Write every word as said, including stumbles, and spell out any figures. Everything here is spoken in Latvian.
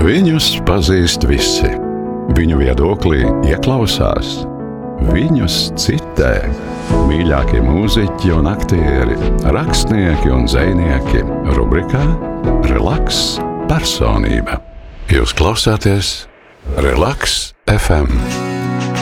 Viņus pazīst visi. Viņu viedoklī ieklausās. Viņus citē mīļākie mūziķi un aktieri, rakstnieki un dzejnieki. Rubrikā Relaks personība. Jūs klausāties Relaks F M.